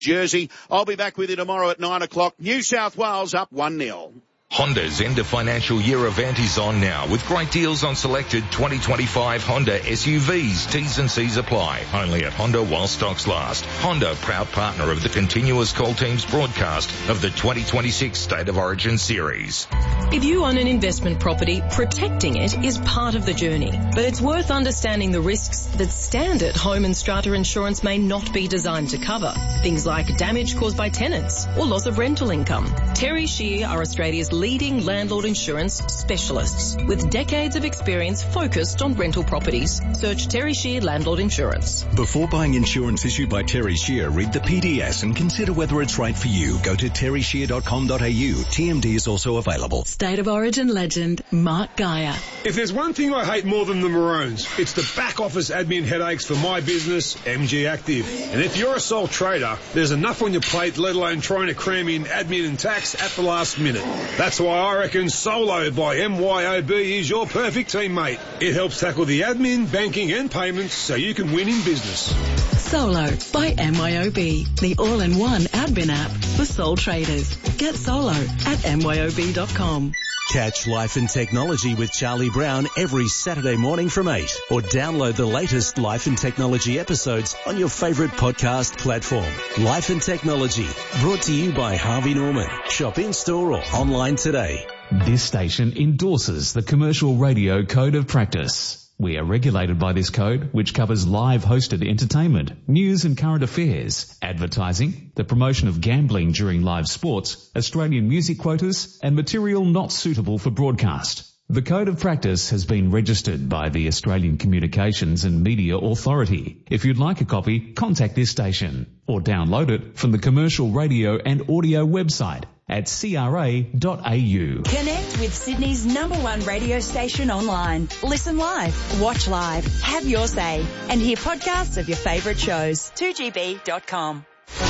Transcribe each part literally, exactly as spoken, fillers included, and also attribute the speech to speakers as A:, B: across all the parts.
A: Jersey. I'll be back with you tomorrow at nine o'clock. New South Wales up one nil.
B: Honda's end of financial year event is on now with great deals on selected twenty twenty-five Honda S U Vs. T's and C's apply. Only at Honda while stocks last. Honda, proud partner of the continuous call team's broadcast of the twenty twenty-six State of Origin series.
C: If you own an investment property, protecting it is part of the journey. But it's worth understanding the risks that standard home and strata insurance may not be designed to cover. Things like damage caused by tenants or loss of rental income. Terry Shear are Australia's leading landlord insurance specialists with decades of experience focused on rental properties. Search Terry Shear Landlord Insurance.
D: Before buying insurance issued by Terry Shear, read the P D S and consider whether it's right for you. Go to terry shear dot com dot a u. T M D is also available.
E: State of Origin legend, Mark Geyer.
F: If there's one thing I hate more than the Maroons, it's the back office admin headaches for my business, M G Active. And if you're a sole trader, there's enough on your plate, let alone trying to cram in admin and tax at the last minute. That's why I reckon Solo by M Y O B is your perfect teammate. It helps tackle the admin, banking and payments so you can win in business.
E: Solo by M Y O B, the all-in-one admin app for sole traders. Get Solo at M Y O B dot com.
D: Catch Life and Technology with Charlie Brown every Saturday morning from eight, or download the latest Life and Technology episodes on your favourite podcast platform. Life and Technology, brought to you by Harvey Norman. Shop in-store or online today.
G: This station endorses the Commercial Radio Code of Practice. We are regulated by this code, which covers live hosted entertainment, news and current affairs, advertising, the promotion of gambling during live sports, Australian music quotas, and material not suitable for broadcast. The Code of Practice has been registered by the Australian Communications and Media Authority. If you'd like a copy, contact this station or download it from the Commercial Radio and Audio website at c r a dot a u.
H: Connect with Sydney's number one radio station online. Listen live, watch live, have your say, and hear podcasts of your favourite shows. two g b dot com.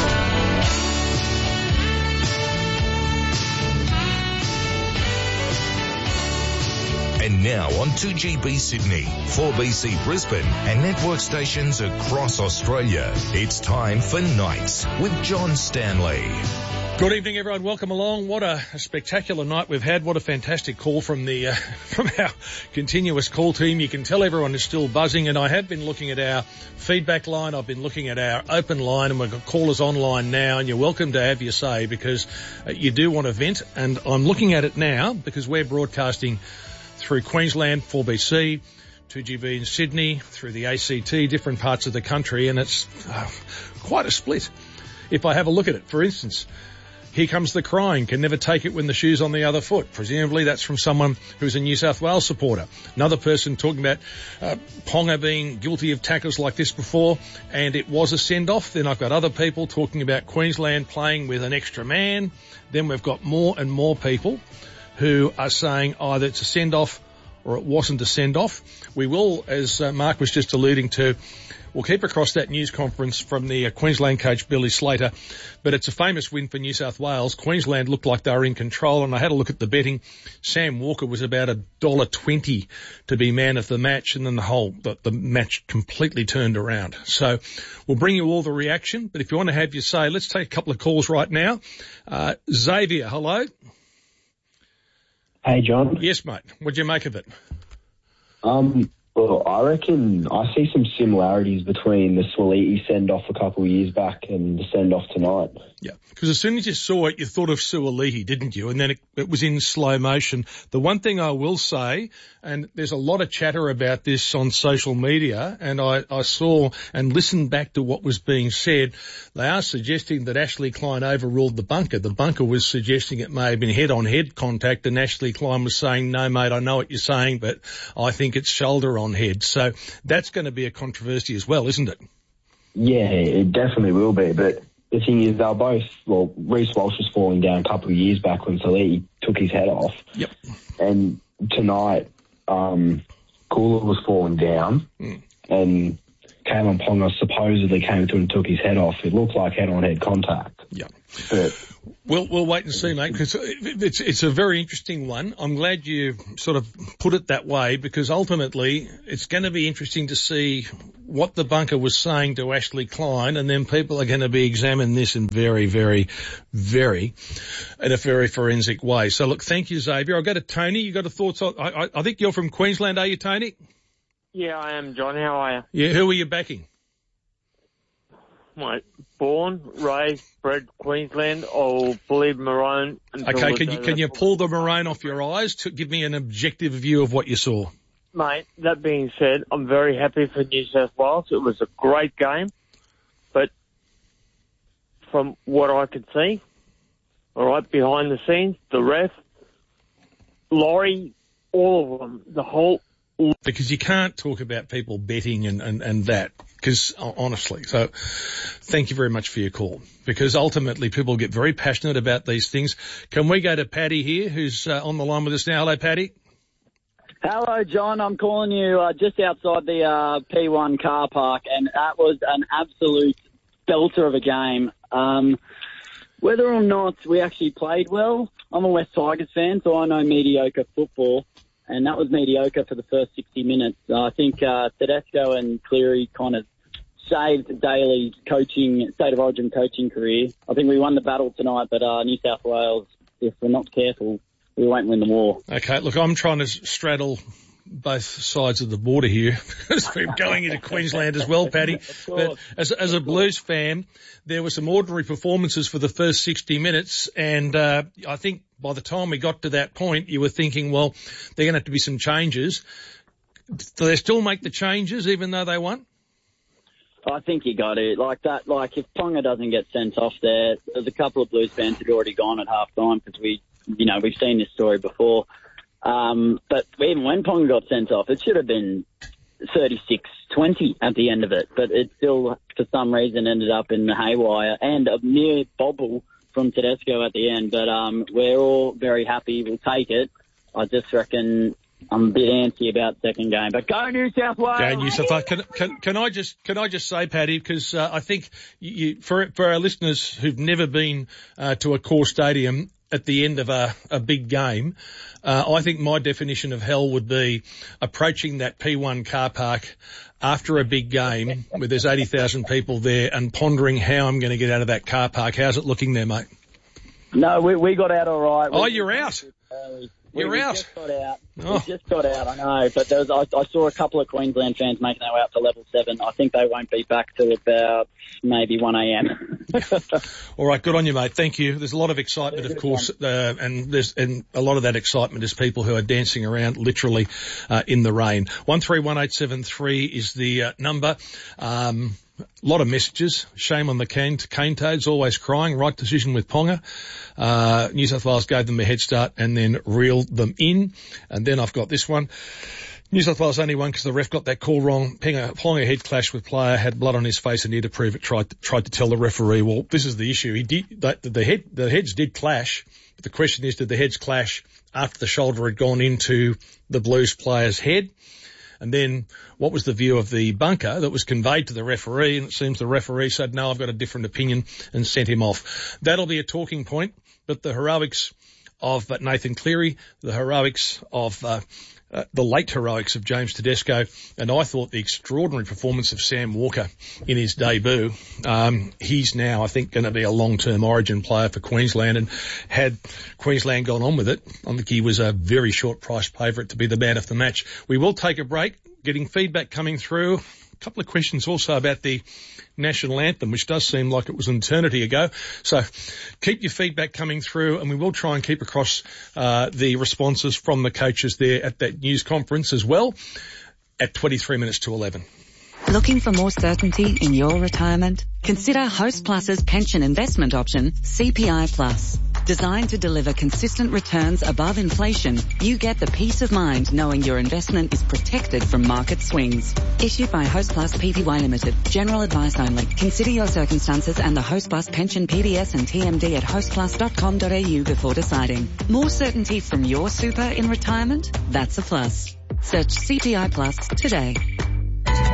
B: And now on two G B Sydney, four B C Brisbane and network stations across Australia. It's time for Nights with John Stanley.
I: Good evening, everyone. Welcome along. What a, a spectacular night we've had. What a fantastic call from the uh, from our continuous call team. You can tell everyone is still buzzing, and I have been looking at our feedback line. I've been looking at our open line, and we've got callers online now, and you're welcome to have your say because uh, you do want to vent, and I'm looking at it now because we're broadcasting through Queensland, four B C, two G B in Sydney, through the A C T, different parts of the country, and it's uh, quite a split. If I have a look at it, for instance, Here Comes the Crying, Can Never Take It When the Shoe's on the Other Foot. Presumably that's from someone who's a New South Wales supporter. Another person talking about uh, Ponga being guilty of tackles like this before, and it was a send-off. Then I've got other people talking about Queensland playing with an extra man. Then we've got more and more people who are saying either it's a send-off or it wasn't a send-off. We will, as uh, Mark was just alluding to, we'll keep across that news conference from the uh, Queensland coach Billy Slater, but it's a famous win for New South Wales. Queensland looked like they were in control, and I had a look at the betting. Sam Walker was about a dollar twenty to be man of the match, and then the whole the, the match completely turned around. So we'll bring you all the reaction, but if you want to have your say, let's take a couple of calls right now. Uh, Xavier, hello.
J: Hey, John.
I: Yes, mate. What'd you make of it?
J: Um. Well, I reckon I see some similarities between the Swaliti send-off a couple of years back and the send-off tonight.
I: Yeah, because as soon as you saw it, you thought of Suaalii, didn't you? And then it, it was in slow motion. The one thing I will say, and there's a lot of chatter about this on social media, and I, I saw and listened back to what was being said, they are suggesting that Ashley Klein overruled the bunker. The bunker was suggesting it may have been head-on-head contact, and Ashley Klein was saying, no, mate, I know what you're saying, but I think it's shoulder-on head. So that's going to be a controversy as well, isn't it?
J: Yeah, it definitely will be, but the thing is, they're both, well, Reece Walsh was falling down a couple of years back when Swaliti took his head off.
I: Yep.
J: And tonight, um, Kula was falling down, mm. and Kalen Ponga supposedly came to him and took his head off. It looked like head-on-head contact.
I: Yeah.
J: But
I: We'll, we'll wait and see, mate, because it's, it's a very interesting one. I'm glad you sort of put it that way, because ultimately it's going to be interesting to see what the bunker was saying to Ashley Klein, and then people are going to be examining this in very, very, very, in a very forensic way. So look, thank you, Xavier. I'll go to Tony. You got a thoughts on, I, I, I think you're from Queensland, are you, Tony?
K: Yeah, I am, John. How are you?
I: Yeah, who are you backing?
K: My born, raised, bred Queensland. I'll believe Maroon.
I: Okay, can you can you pull the maroon off your eyes to give me an objective view of what you saw?
K: Mate, that being said, I'm very happy for New South Wales. It was a great game, but from what I could see, all right, behind the scenes, the ref, Laurie, all of them, the whole...
I: Because you can't talk about people betting and, and, and that, because honestly, so thank you very much for your call, because ultimately people get very passionate about these things. Can we go to Paddy here, who's uh, on the line with us now? Hello, Paddy.
L: Hello, John. I'm calling you uh, just outside the uh, P one car park, and that was an absolute belter of a game. Um, whether or not we actually played well, I'm a West Tigers fan, so I know mediocre football. And that was mediocre for the first sixty minutes. Uh, I think uh, Tedesco and Cleary kind of saved Daly's coaching, State of Origin coaching career. I think we won the battle tonight, but uh, New South Wales, if we're not careful, we won't win the war.
I: Okay, look, I'm trying to straddle both sides of the border here because we're going into Queensland as well, Paddy. But as, as a Blues fan, there were some ordinary performances for the first sixty minutes, and uh, I think by the time we got to that point, you were thinking, well, there are going to have to be some changes. Do they still make the changes even though they won?
L: I think you got it. Like that, like if Ponga doesn't get sent off there, there's a couple of Blues fans who'd already gone at half time because we, you know, we've seen this story before. Um, but even when Ponga got sent off, it should have been thirty-six twenty at the end of it. But it still, for some reason, ended up in the haywire and a mere bobble from Tedesco at the end. But um, we're all very happy. We'll take it. I just reckon I'm a bit antsy about the second game. But go New South Wales!
I: Go New South Wales. Can, can, can I just can I just say, Paddy, because uh, I think you, you, for for our listeners who've never been uh, to a core stadium at the end of a, a big game, uh, I think my definition of hell would be approaching that P one car park after a big game where there's eighty thousand people there and pondering how I'm going to get out of that car park. How's it looking there, mate?
L: No, we, we got out all right.
I: Oh,
L: we,
I: you're out.
L: We,
I: You're
L: we
I: out.
L: Just got out.
I: Oh.
L: We just got out, I know. But there was, I, I saw a couple of Queensland fans making their way up to level seven. I think they won't be back till about maybe one a.m.
I: All right, good on you, mate. Thank you. There's a lot of excitement, of course, uh, and there's and a lot of that excitement is people who are dancing around literally uh, in the rain. One three one eight seven three is the uh, number. Um, A lot of messages. Shame on the cane, cane toads, always crying. Right decision with Ponga. Uh, New South Wales gave them a head start and then reeled them in. And then I've got this one. New South Wales only won because the ref got that call wrong. Ponga, Ponga head clash with player, had blood on his face and near to prove it, tried to, tried to tell the referee, well, this is the issue. He did, the, the head, the heads did clash. But the question is, did the heads clash after the shoulder had gone into the Blues player's head? And then what was the view of the bunker that was conveyed to the referee? And it seems the referee said, no, I've got a different opinion and sent him off. That'll be a talking point. But the heroics of Nathan Cleary, the heroics of uh, uh, the late heroics of James Tedesco, and I thought the extraordinary performance of Sam Walker in his debut. Um, he's now, I think, going to be a long-term Origin player for Queensland, and had Queensland gone on with it, I think he was a very short price favourite to be the man of the match. We will take a break, getting feedback coming through. A couple of questions also about the national anthem, which does seem like it was an eternity ago. So keep your feedback coming through, and we will try and keep across uh, the responses from the coaches there at that news conference as well at twenty-three minutes to eleven.
M: Looking for more certainty in your retirement? Consider Host Plus's pension investment option, C P I Plus. Designed to deliver consistent returns above inflation, you get the peace of mind knowing your investment is protected from market swings. Issued by Host Plus Pty Limited. General advice only. Consider your circumstances and the Host Plus pension P D S and T M D at host plus dot com dot a u before deciding. More certainty from your super in retirement? That's a plus. Search C P I Plus today.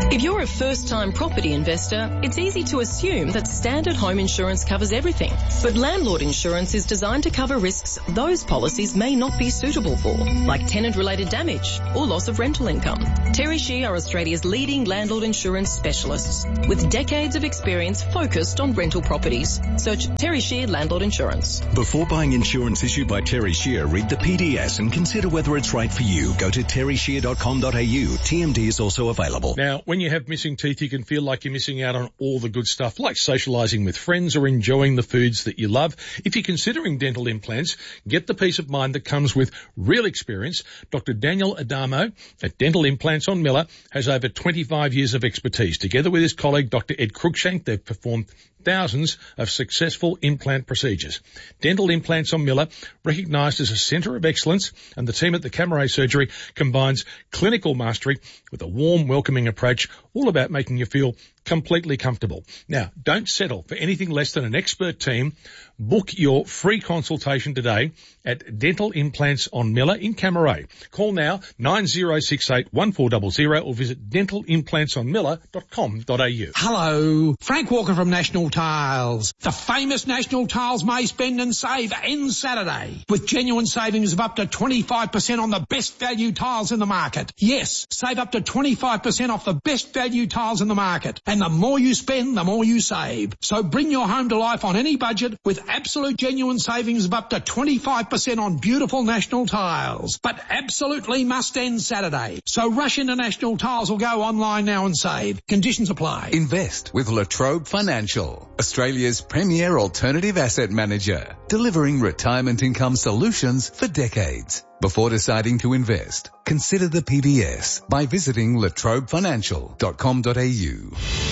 C: If you're a first-time property investor, it's easy to assume that standard home insurance covers everything. But landlord insurance is designed to cover risks those policies may not be suitable for, like tenant-related damage or loss of rental income. Terry Shear are Australia's leading landlord insurance specialists, with decades of experience focused on rental properties. Search Terry Shear Landlord Insurance.
N: Before buying insurance issued by Terry Shear, read the P D S and consider whether it's right for you. Go to terry shear dot com dot a u. T M D is also available.
I: Now, when you have missing teeth, you can feel like you're missing out on all the good stuff, like socialising with friends or enjoying the foods that you love. If you're considering dental implants, get the peace of mind that comes with real experience. Doctor Daniel Adamo at Dental Implants on Miller has over twenty-five years of expertise. Together with his colleague, Doctor Ed Cruikshank, they've performed thousands of successful implant procedures. Dental Implants on Miller, recognised as a centre of excellence, and the team at the Camera Surgery combines clinical mastery with a warm, welcoming approach, all about making you feel completely comfortable. Now, don't settle for anything less than an expert team. Book your free consultation today at Dental Implants on Miller in Camaray. Call now nine zero six eight one four zero zero or visit dental implants on miller dot com dot a u.
O: Hello, Frank Walker from National Tiles. The famous National Tiles May Spend and Save ends Saturday with genuine savings of up to twenty-five percent on the best value tiles in the market. Yes, save up to twenty-five percent off the best value tiles in the market. And the more you spend, the more you save. So bring your home to life on any budget with absolute genuine savings of up to twenty-five percent on beautiful National Tiles. But absolutely must end Saturday. So rush into National Tiles or go online now and save. Conditions apply.
P: Invest with La Trobe Financial, Australia's premier alternative asset manager, delivering retirement income solutions for decades. Before deciding to invest, consider the P D S by visiting la trobe financial dot com dot a u.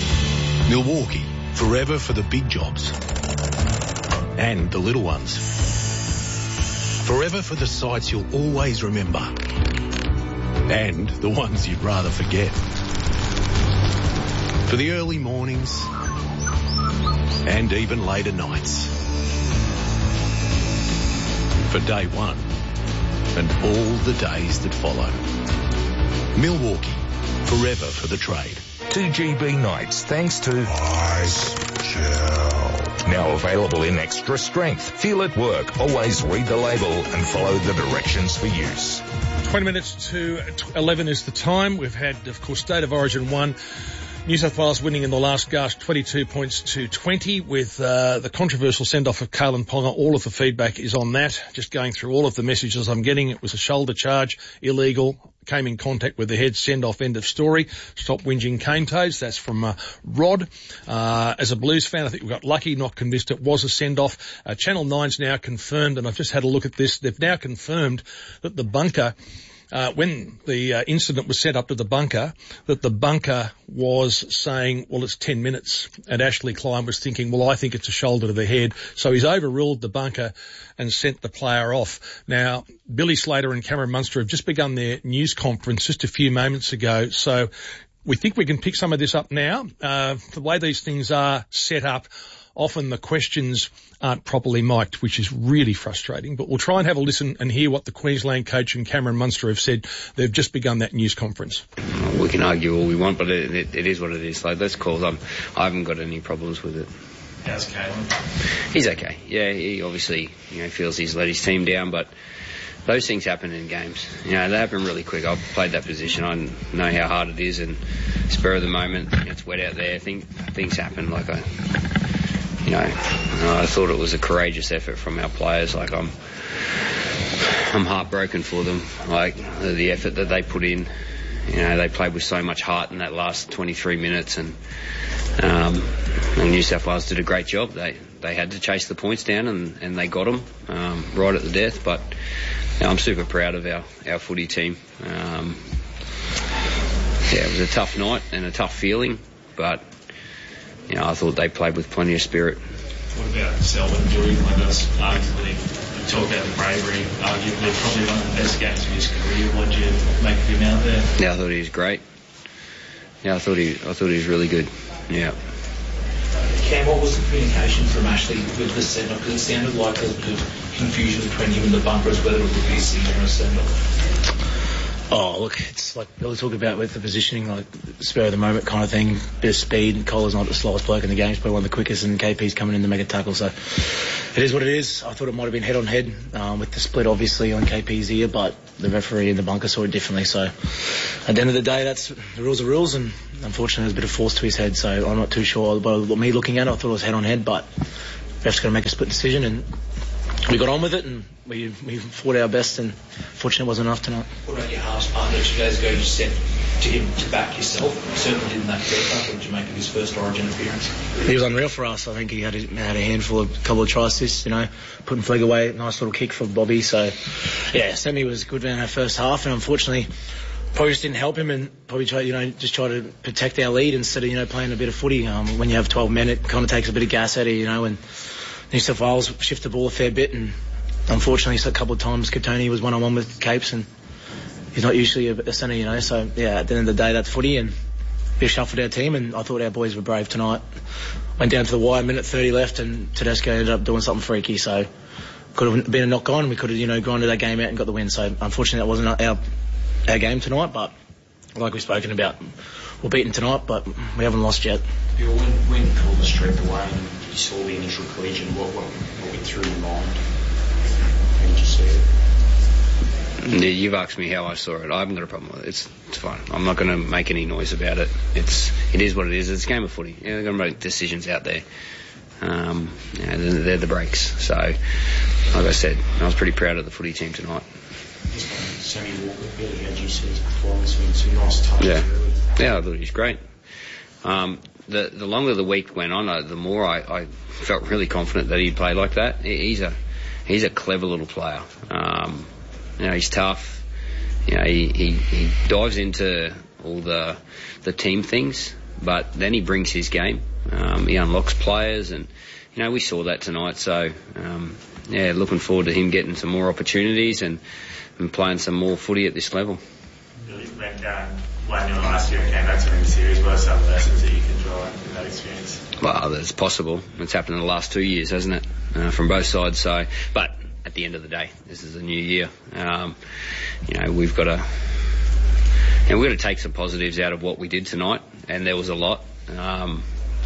Q: Milwaukee, forever for the big jobs and the little ones. Forever for the sights you'll always remember and the ones you'd rather forget. For the early mornings and even later nights. For day one and all the days that follow. Milwaukee, forever for the trade.
B: two G B nights thanks to Ice Gel. Now available in extra strength. Feel it work. Always read the label and follow the directions for use.
I: twenty minutes to eleven is the time. We've had, of course, State of Origin one. New South Wales winning in the last gasp twenty-two points to twenty with uh, the controversial send-off of Kalen Ponga. All of the feedback is on that. Just going through all of the messages I'm getting. It was a shoulder charge, illegal, came in contact with the head, send-off, end of story. Stop whinging cane toes. That's from uh, Rod. Uh, as a Blues fan, I think we got lucky, not convinced it was a send-off. Uh, Channel nine's now confirmed, and I've just had a look at this. They've now confirmed that the bunker... Uh, when the uh, incident was set up to the bunker, that the bunker was saying, well, it's ten minutes. And Ashley Klein was thinking, well, I think it's a shoulder to the head. So he's overruled the bunker and sent the player off. Now, Billy Slater and Cameron Munster have just begun their news conference just a few moments ago. So we think we can pick some of this up now. Uh, the way these things are set up, often the questions aren't properly mic'd, which is really frustrating. But we'll try and have a listen and hear what the Queensland coach and Cameron Munster have said. They've just begun that news conference.
R: We can argue all we want, but it, it, it is what it is. Like, that's cool. I'm, I haven't got any problems with it.
S: How's Kalen?
R: He's okay. Yeah, he obviously, you know, feels he's let his team down, but those things happen in games. You know, they happen really quick. I've played that position. I know how hard it is, and spur of the moment, it's wet out there. Think, things happen. Like, I... You know, I thought it was a courageous effort from our players. Like, I'm, I'm heartbroken for them. Like, the effort that they put in. You know, they played with so much heart in that last twenty-three minutes, and, um, and New South Wales did a great job. They they had to chase the points down, and, and they got them um, right at the death. But you know, I'm super proud of our, our footy team. Um, yeah, it was a tough night and a tough feeling, but. You know, I thought they played with plenty of spirit.
S: What about Selwyn doing one of those, arguably, you talk about the bravery, arguably probably one of the best games of his career. What did you make of him out there?
R: Yeah, I thought he was great. Yeah, I thought he, I thought he was really good. Yeah.
S: Cam, what was the communication from Ashley with the send-off? Because it sounded like there was a bit of confusion between him and the bunker as whether it would be a singer or a send-off.
T: Oh, look, it's like Billy talked about with the positioning, like spur of the moment kind of thing, bit of speed. Colla's not the slowest bloke in the game, he's probably one of the quickest, and K P's coming in to make a tackle, so it is what it is. I thought it might have been head on head um, with the split obviously on K P's ear, but the referee in the bunker saw it differently, so at the end of the day, that's the rules are rules, and unfortunately there's a bit of force to his head, so I'm not too sure. By me looking at it, I thought it was head on head, but ref's going to make a split decision, and we got on with it, and we we fought our best, and fortunately it wasn't enough tonight.
U: What about your halves partner? Did you guys go just set to him to back yourself? You certainly didn't that first. What did you make of his first Origin appearance?
T: He was unreal for us. I think he had a, had a handful of couple of try assists, you know, putting Flegg away, nice little kick for Bobby. So yeah, Semi was good in our first half, and unfortunately probably just didn't help him, and probably try, you know, just try to protect our lead instead of, you know, playing a bit of footy. Um, when you have twelve men, it kind of takes a bit of gas out of you, you know, and New South Wales shift the ball a fair bit, and unfortunately a couple of times Katoni was one-on-one with Capes, and he's not usually a, a centre, you know, so yeah, at the end of the day that's footy, and we shuffled our team, and I thought our boys were brave tonight. Went down to the wire, minute thirty left, and Tedesco ended up doing something freaky, so could have been a knock on. We could have, you know, grinded that game out and got the win, so unfortunately that wasn't our, our game tonight, but like we've spoken about, we're beaten tonight, but we haven't lost yet.
U: Bill, when, when you called the streak away and you saw the initial collision, what, what, what went through your mind? How did you see it?
R: Yeah, you've asked me how I saw it. I haven't got a problem with it. It's, it's fine. I'm not going to make any noise about it. It's, it is what it is. It's a game of footy. Yeah, they're going to make decisions out there. Um, yeah, they're, they're the breaks. So, like I said, I was pretty proud of the footy team tonight.
U: Sammy Walker, Billy, how did you see his performance? I mean, some nice touches
R: yeah.
U: early.
R: Yeah, I thought he was great. Um, the the longer the week went on, uh, the more I, I felt really confident that he'd play like that. He, he's a he's a clever little player. Um, you know, he's tough. You know, he, he, he dives into all the the team things, but then he brings his game. Um, he unlocks players, and you know we saw that tonight. So um, yeah, looking forward to him getting some more opportunities and, and playing some more footy at this level.
S: Really went down one nil last year and came back to win the series. What are some lessons that you can draw from that experience?
R: Well, that's possible. It's happened in the last two years, hasn't it? Uh, from both sides. So, but at the end of the day, this is a new year. Um, you know, we've got to, and we've got to take some positives out of what we did tonight, and there was a lot. Um,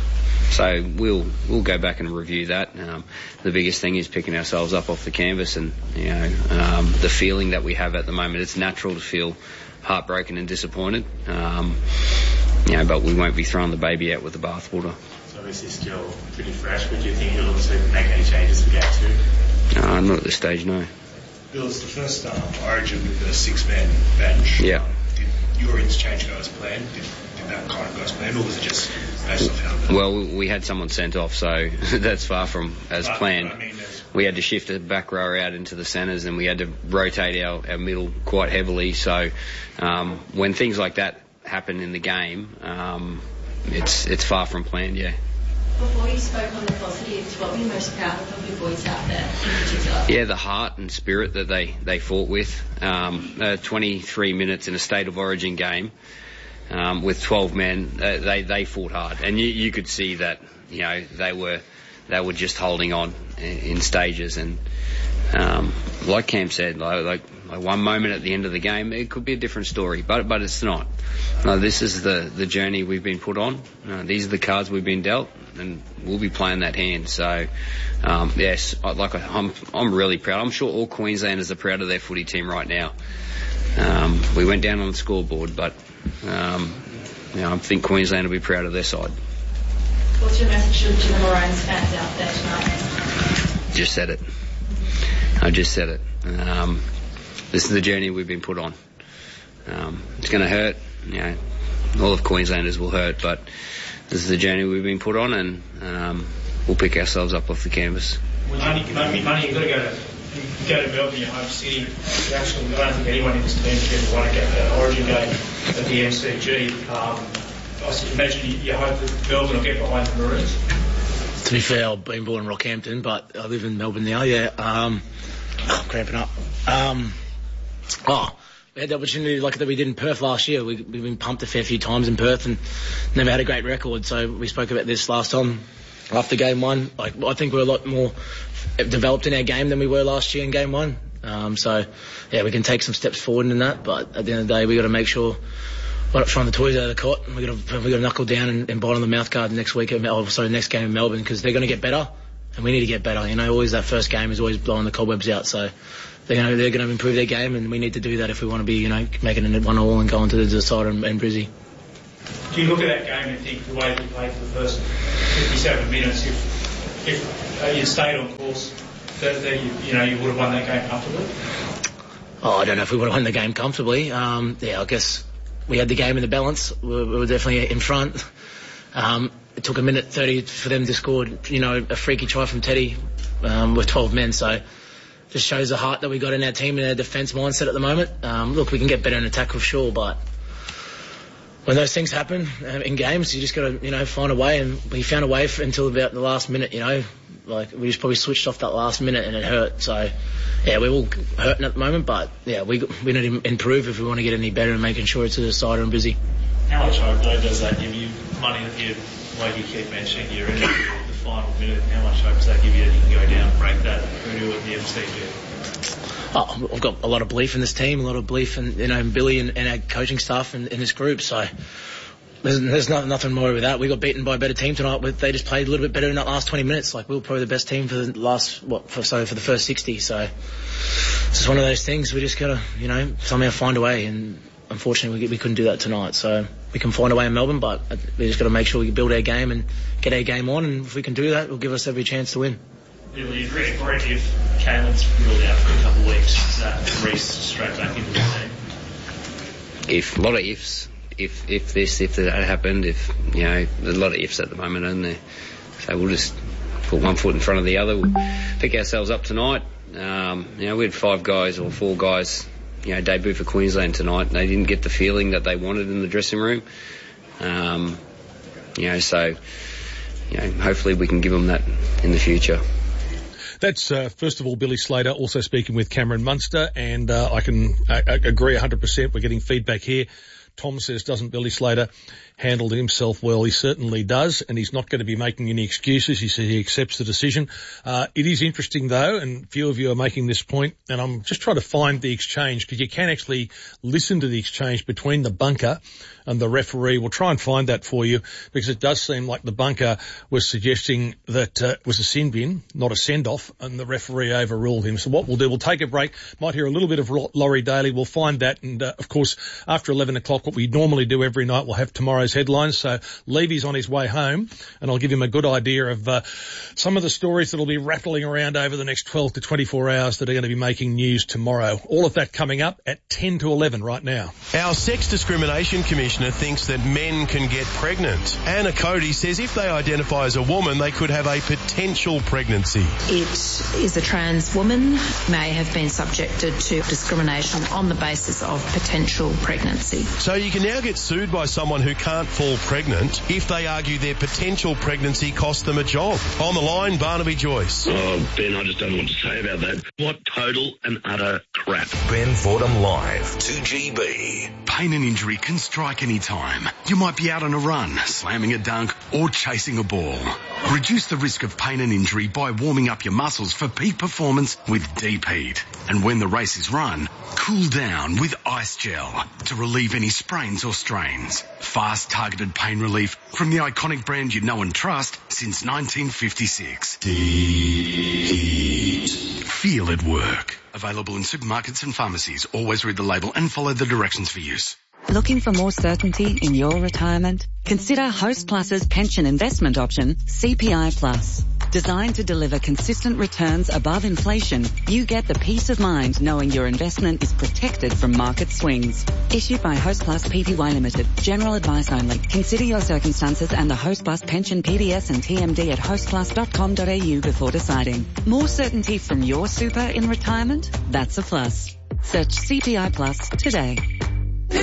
R: so we'll we'll go back and review that. Um, the biggest thing is picking ourselves up off the canvas, and you know, um, the feeling that we have at the moment. It's natural to feel heartbroken and disappointed. Um, you know, but we won't be throwing the baby out with the bathwater.
S: It's obviously still pretty fresh, but do you think you'll look to make any changes for game two?
R: No, not at this stage, no.
V: Bill, it's the first um, Origin with the six-man bench.
R: Yeah.
V: Um, did your interchange go as planned? Did, did that kind of go as planned, or was it just based off how?
R: Well, we had someone sent off, so that's far from as
V: but,
R: planned.
V: I mean,
R: we had to shift the back row out into the centres, and we had to rotate our, our middle quite heavily. So um, when things like that happen in the game, um, it's it's far from planned, yeah.
W: Before you spoke on the positives, what were you most proud of of your boys out there in particular?
R: Yeah, the heart and spirit that they, they fought with. Um, uh, twenty-three minutes in a State of Origin game um, with twelve men, uh, they, they fought hard. And you, you could see that, you know, they were they were just holding on in, in stages. And um, like Cam said, like, like, like one moment at the end of the game, it could be a different story, but but it's not. No, this is the, the journey we've been put on. Uh, these are the cards we've been dealt, and we'll be playing that hand. So, um, yes, I, like I, I'm I'm really proud. I'm sure all Queenslanders are proud of their footy team right now. Um, we went down on the scoreboard, but um, you know, I think Queensland will be proud of their side.
W: What's your message to the Maroons fans out there tonight?
R: Just said it. I just said it. Um, this is the journey we've been put on. Um, it's going to hurt. You know, all of Queenslanders will hurt, but this is the journey we've been put on, and um, we'll pick ourselves up off the canvas.
S: Money, money, money. You've got to go to you go to Melbourne, your home city. You actually, I don't think anyone in this team would want to get the Origin game at the M C G. Um, I imagine you, you hope that Melbourne will get behind the Maroons.
T: To be fair, I've been born in Rockhampton, but I live in Melbourne now. Yeah, um, oh, I'm cramping up. Um, oh. We had the opportunity like that we did in Perth last year. We, we've been pumped a fair few times in Perth and never had a great record. So we spoke about this last time after game one. Like I think we're a lot more developed in our game than we were last year in game one. Um, so, yeah, we can take some steps forward in that, but at the end of the day, we got to make sure we're not throwing the toys out of the cot. We got to we got to knuckle down and, and bite on the mouth guard next week. Oh, sorry, next game in Melbourne, because they're going to get better, and we need to get better. You know, always that first game is always blowing the cobwebs out. So they're going to they're going to improve their game, and we need to do that if we want to be, you know, making it one all and going to the decider and, and Brizzy.
S: Do you look at that game and think the way we played for the first fifty-seven minutes, if if uh, you'd stayed on course, that, that you, you know you would have won that game comfortably?
T: Oh, I don't know if we would have won the game comfortably. Um, yeah, I guess we had the game in the balance. We were, we were definitely in front. Um, it took a minute thirty for them to score, you know, a freaky try from Teddy um, with twelve men. So just shows the heart that we got in our team and our defence mindset at the moment. Um, look, we can get better in attack for sure, but when those things happen uh, in games, you just got to, you know, find a way. And we found a way for, until about the last minute, you know. Like, we just probably switched off that last minute and it hurt. So, yeah, we're all hurting at the moment, but, yeah, we we need to improve if we want to get any better and making sure it's a decider and Busy.
V: How much hope, though, does that give you? Money that you, like you keep mentioning, you're in the final minute. How much hope does that give you that you can go down and break that hoodoo at the M C G?
T: Oh, I've got a lot of belief in this team, a lot of belief in, you know, in Billy and, and our coaching staff and in this group. So there's, there's not, nothing more with that. We got beaten by a better team tonight. With, they just played a little bit better in that last twenty minutes. Like, we were probably the best team for the last, what, for, so for the first sixty. So it's just one of those things. We just got to, you know, somehow find a way. And unfortunately, we, we couldn't do that tonight. So we can find a way in Melbourne, but we just got to make sure we build our game and get our game on. And if we can do that, it'll give us every chance to win.
V: Really, if Caelan's ruled out for a couple of weeks, is that Reece straight back into the team?
R: If, a lot of ifs. If if this, if that happened, if, you know, there's a lot of ifs at the moment, isn't there? So we'll just put one foot in front of the other. We'll pick ourselves up tonight. Um, you know, we had five guys or four guys, you know, debut for Queensland tonight. They didn't get the feeling that they wanted in the dressing room. Um, you know, so, you know, hopefully we can give them that in the future.
I: That's, uh, first of all, Billy Slater also speaking with Cameron Munster, and uh, I can uh, agree one hundred percent. We're getting feedback here. Tom says, doesn't Billy Slater handle himself well? He certainly does, and he's not going to be making any excuses. He says he accepts the decision. Uh, it is interesting, though, and few of you are making this point, and I'm just trying to find the exchange, because you can actually listen to the exchange between the bunker and the referee. We'll try and find that for you, because it does seem like the bunker was suggesting that uh, it was a sin bin, not a send-off, and the referee overruled him. So what we'll do, we'll take a break, might hear a little bit of Laurie Daly. We'll find that, and, uh, of course, after eleven o'clock, what we normally do every night, we'll have tomorrow's headlines. So Levy's on his way home, and I'll give him a good idea of uh, some of the stories that'll be rattling around over the next twelve to twenty-four hours that are going to be making news tomorrow. All of that coming up at ten to eleven right now.
A: Our Sex Discrimination Commissioner thinks that men can get pregnant. Anna Cody says if they identify as a woman, they could have a potential pregnancy.
E: It is a trans woman, may have been subjected to discrimination on the basis of potential pregnancy.
A: So you can now get sued by someone who can't fall pregnant if they argue their potential pregnancy cost them a job. On the line, Barnaby Joyce.
F: Oh, Ben, I just don't know what to say about that. What total and utter crap.
B: Ben Fordham Live, two G B.
X: Pain and injury can strike any time. You might be out on a run, slamming a dunk, or chasing a ball. Reduce the risk of pain and injury by warming up your muscles for peak performance with Deep Heat. And when the race is run, cool down with Ice Gel to relieve any sprains or strains. Fast, targeted pain relief from the iconic brand you know and trust since nineteen fifty-six. Deep Heat. Feel it work. Available in supermarkets and pharmacies. Always read the label and follow the directions for use.
M: Looking for more certainty in your retirement? Consider Host Plus's pension investment option, C P I Plus. Designed to deliver consistent returns above inflation, you get the peace of mind knowing your investment is protected from market swings. Issued by Host Plus Pty Limited. General advice only. Consider your circumstances and the Host Plus pension P D S and T M D at host plus dot com dot a u before deciding. More certainty from your super in retirement? That's a plus. Search C P I Plus today.